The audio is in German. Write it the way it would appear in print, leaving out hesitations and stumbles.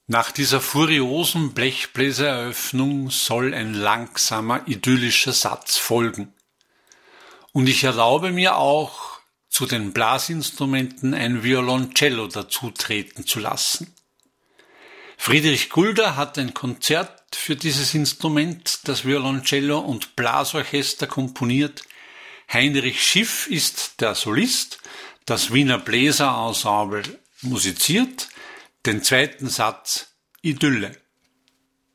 Nach dieser furiosen Blechbläsereröffnung soll ein langsamer, idyllischer Satz folgen. Und ich erlaube mir auch, zu den Blasinstrumenten ein Violoncello dazutreten zu lassen. Friedrich Gulda hat ein Konzert für dieses Instrument, das Violoncello und Blasorchester, komponiert. Heinrich Schiff ist der Solist, das Wiener Bläserensemble musiziert, den zweiten Satz Idylle.